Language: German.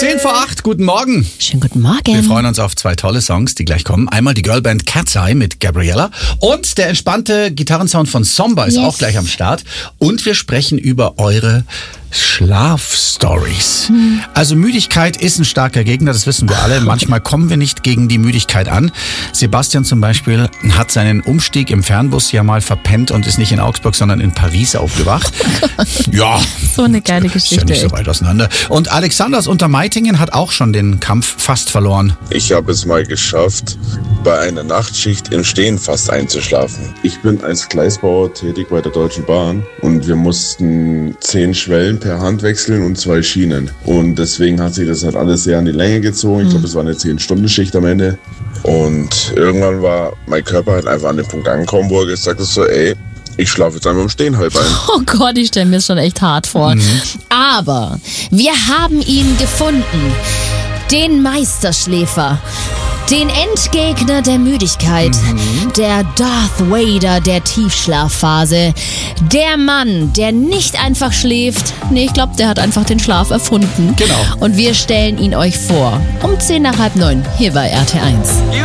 7:10, guten Morgen. Schönen guten Morgen. Wir freuen uns auf zwei tolle Songs, die gleich kommen. Einmal die Girlband Cat's Eye mit Gabriella und der entspannte Gitarrensound von Somba ist auch gleich am Start. Und wir sprechen über eure Schlafstories. Also Müdigkeit ist ein starker Gegner, das wissen wir alle. Manchmal kommen wir nicht gegen die Müdigkeit an. Sebastian zum Beispiel hat seinen Umstieg im Fernbus ja mal verpennt und ist nicht in Augsburg, sondern in Paris aufgewacht. Ja, So eine geile Geschichte. ist ja nicht so weit auseinander. Und Alexander aus Untermeitingen hat auch schon den Kampf fast verloren. Ich habe es mal geschafft, bei einer Nachtschicht im Stehen fast einzuschlafen. Ich bin als Gleisbauer tätig bei der Deutschen Bahn und wir mussten 10 Schwellen per Hand wechseln und 2 Schienen. Und deswegen hat sich das halt alles sehr an die Länge gezogen. Ich glaube, es war eine 10-Stunden-Schicht am Ende. Und irgendwann war mein Körper halt einfach an den Punkt angekommen, wo er gesagt hat so, ey, ich schlafe jetzt einfach im Stehen halb ein. Oh Gott, ich stelle mir das schon echt hart vor. Aber wir haben ihn gefunden. Den Meisterschläfer. Den Endgegner der Müdigkeit. Der Darth Vader der Tiefschlafphase. Der Mann, der nicht einfach schläft. Nee, ich glaube, der hat einfach den Schlaf erfunden. Genau. Und wir stellen ihn euch vor. Um 9:10 hier bei RT1.